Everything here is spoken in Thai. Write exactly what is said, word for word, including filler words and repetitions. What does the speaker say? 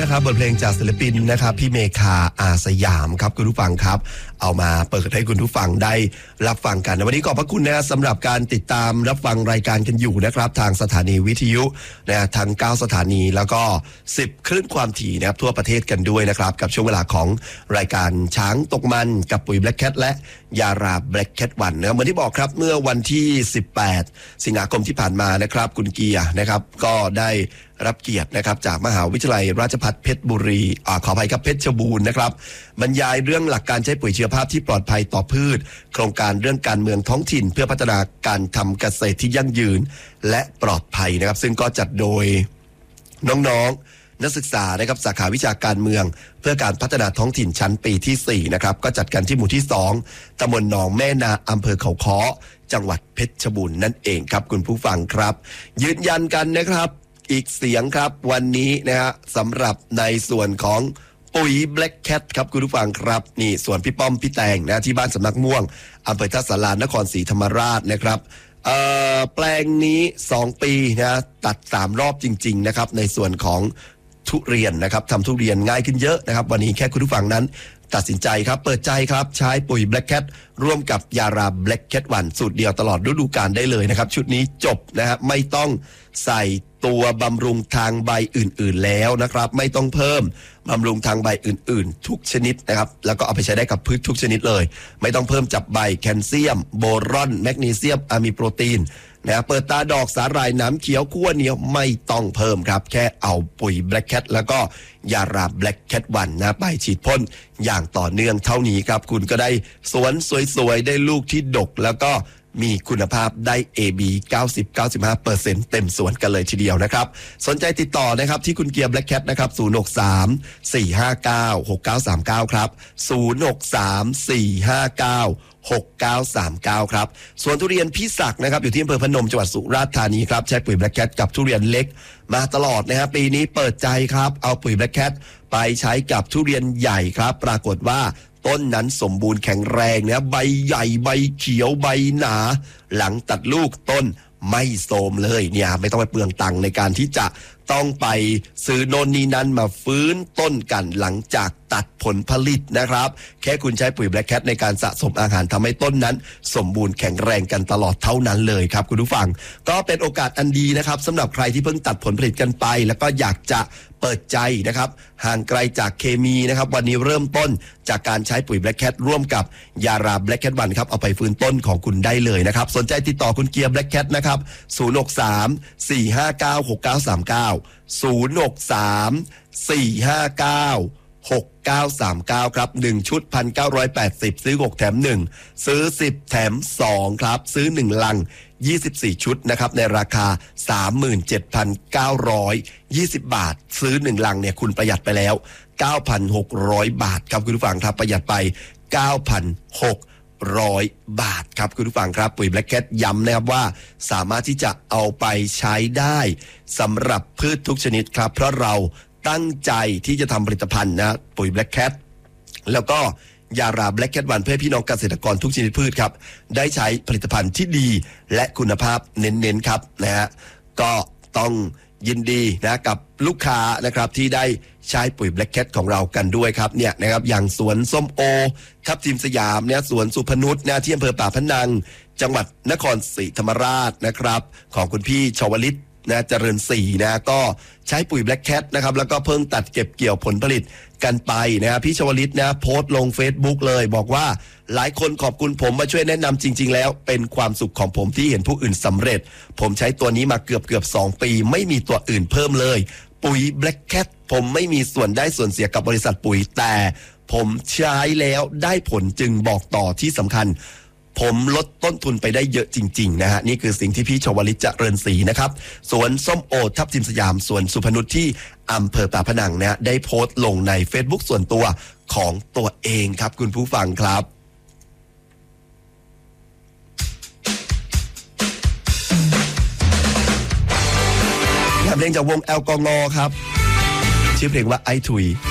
นะครับบทเพลงจากศิลปินนะครับพี่เมคาอาสยามครับคุณผู้ฟังครับเอามาเปิดให้คุณผู้ฟังได้รับฟังกันวันนี้ขอบพระคุณนะสำหรับการติดตามรับฟังรายการกันอยู่นะครับทางสถานีวิทยุนะทั้งเก้าสถานีแล้วก็สิบคลื่นความถี่นะครับทั่วประเทศกันด้วยนะครับกับช่วงเวลาของรายการช้างตกมันกับปุ๋ยแบล็คแคทและยาราแบล็คแคทวันนะเหมือนที่บอกครับเมื่อวันที่สิบแปดสิงหาคมที่ผ่านมานะครับคุณเกียร์นะครับก็ได้รับเกียรตินะครับจากมหาวิทยาลัยราชภัฏเพชรบุรีอ่าขออภัยครับเพชรบูรณ์นะครับบรรยายเรื่องหลักการใช้ปุ๋ยชีวภาพที่ปลอดภัยต่อพืชโครงการเรื่องการเมืองท้องถิ่นเพื่อพัฒนาการทำเกษตรที่ยั่งยืนและปลอดภัยนะครับซึ่งก็จัดโดยน้องๆนักศึกษานะครับสาขาวิชาการเมืองเพื่อการพัฒนาท้องถิ่นชั้นปีที่สี่นะครับก็จัดกันที่หมู่ที่สองตำบลหนองแม่นาอำเภอเขาค้อจังหวัดเพชรบูรณ์นั่นเองครับคุณผู้ฟังครับยืนยันกันนะครับอีกเสียงครับวันนี้นะฮะสำหรับในส่วนของปุ๋ยแบล็คแคทครับคุณผู้ฟังครับนี่ส่วนพี่ป้อมพี่แตงนะที่บ้านสำนักม่วงอำเภอท่าสารานครศรีธรรมราชนะครับเอ่อแปลงนี้สองปีนะตัดสามรอบจริงๆนะครับในส่วนของทุเรียนนะครับทำทุเรียนง่ายขึ้นเยอะนะครับวันนี้แค่คุณผู้ฟังนั้นตัดสินใจครับเปิดใจครับใช้ปุ๋ยแบล็คแคทร่วมกับยาราแบล็คแคทวันสูตรเดียวตลอดฤดูกาลได้เลยนะครับชุดนี้จบนะฮะไม่ต้องใส่ตัวบำรุงทางใบอื่นๆแล้วนะครับไม่ต้องเพิ่มบำรุงทางใบอื่นๆทุกชนิดนะครับแล้วก็เอาไปใช้ได้กับพืชทุกชนิดเลยไม่ต้องเพิ่มจับใบแคลเซียมโบรอนแมกนีเซียมอะมีโปรตีนนะเปิดตาดอกสาหร่ายน้ำเขียวขั้วเหนียวไม่ต้องเพิ่มครับแค่เอาปุ๋ยแบล็คแคทแล้วก็ยาราแบล็คแคทวันนะไปฉีดพ่นอย่างต่อเนื่องเท่านี้ครับคุณก็ได้สวนสวยๆได้ลูกที่ดกแล้วก็มีคุณภาพได้ เอ บี เก้าสิบ เก้าสิบห้าเปอร์เซ็นต์ เต็มสวนกันเลยทีเดียวนะครับสนใจติดต่อนะครับที่คุณเกียร์แบล็คแคทนะครับศูนย์ หก สาม สี่ ห้า เก้า หก เก้า สาม เก้าครับศูนย์ หก สาม สี่ ห้า เก้า หก เก้า สาม เก้าครับสวนทุเรียนพิศักดิ์นะครับอยู่ที่อำเภอพนมจังหวัดสุราษฎร์ธานีครับใช้ปุ๋ยแบล็คแคทกับทุเรียนเล็กมาตลอดนะครับปีนี้เปิดใจครับเอาปุ๋ยแบล็คแคทไปใช้กับทุเรียนใหญ่ครับปรากฏว่าต้นนั้นสมบูรณ์แข็งแรงนะใบใหญ่ใบเขียวใบหนาหลังตัดลูกต้นไม่โทรมเลยเนี่ยไม่ต้องไปเปลืองตังค์ในการที่จะต้องไปซื้อโน่นนี่นั้นมาฟื้นต้นกันหลังจากตัดผลผลิตนะครับแค่คุณใช้ปุ๋ยแบล็คแคทในการสะสมอาหารทำให้ต้นนั้นสมบูรณ์แข็งแรงกันตลอดเท่านั้นเลยครับคุณผู้ฟังก็เป็นโอกาสอันดีนะครับสำหรับใครที่เพิ่งตัดผลผลิตกันไปแล้วก็อยากจะเปิดใจนะครับห่างไกลจากเคมีนะครับวันนี้เริ่มต้นจากการใช้ปุ๋ยแบล็คแคทร่วมกับยาราแบล็คแคทวันครับเอาไปฟื้นต้นของคุณได้เลยนะครับสนใจติดต่อคุณเกียร์แบล็คแคทนะครับศูนย์ หก สาม สี่ ห้า เก้า หก เก้า สาม เก้าศูนย์ หก สาม สี่ ห้า เก้า หก เก้า สาม เก้าครับหนึ่งชุด หนึ่งพันเก้าร้อยแปดสิบ ซื้อหกแถมหนึ่งซื้อสิบแถมสองครับซื้อหนึ่งลังยี่สิบสี่ชุดนะครับในราคา สามหมื่นเจ็ดพันเก้าร้อยยี่สิบ บาทซื้อหนึ่งลังเนี่ยคุณประหยัดไปแล้ว เก้าพันหกร้อย บาทครับคุณผู้ฟังครับประหยัดไป เก้าพันหกร้อย บาทครับคุณผู้ฟังครับปุ๋ยแบล็คแคทย้ำนะครับว่าสามารถที่จะเอาไปใช้ได้สำหรับพืชทุกชนิดครับเพราะเราตั้งใจที่จะทำผลิตภัณฑ์นะปุ๋ยแบล็คแคทแล้วก็ยาราแบล็คแคทวันเพื่อพี่น้องเกษตรกรทุกชนิดพืชครับได้ใช้ผลิตภัณฑ์ที่ดีและคุณภาพเน้นๆครับนะฮะก็ต้องยินดีนะกับลูกค้านะครับที่ได้ใช้ปุ๋ยแบล็คแคทของเรากันด้วยครับเนี่ยนะครับอย่างสวนส้มโอทับทิมสยามเนี่ยสวนสุพนุชนะที่อำเภอป่าพนังจังหวัดนครศรีธรรมราชนะครับของคุณพี่ชวลิตนะเจริญศรีนะก็ใช้ปุ๋ยแบล็คแคทนะครับแล้วก็เพิ่งตัดเก็บเกี่ยวผลผลิตกันไปนะพี่ชวลิตนะโพสต์ลง Facebook เลยบอกว่าหลายคนขอบคุณผมมาช่วยแนะนำจริงๆแล้วเป็นความสุขของผมที่เห็นผู้อื่นสำเร็จผมใช้ตัวนี้มาเกือบเกือบสองปีไม่มีตัวอื่นเพิ่มเลยปุ๋ยแบล็คแคทผมไม่มีส่วนได้ส่วนเสียกับบริษัทปุ๋ยแต่ผมใช้แล้วได้ผลจึงบอกต่อที่สำคัญผมลดต้นทุนไปได้เยอะจริงๆนะฮะนี่คือสิ่งที่พี่ชวลิตเจริญศรีนะครับสวนส้มโอทับทิมสยามสวนสุพนุชที่อำเภอปากพนังนะได้โพสต์ลงใน Facebook ส่วนตัวของตัวเองครับคุณผู้ฟังครับเพลงจากวงแอลกอฮอล์ครับชื่อเพลงว่าไอถุย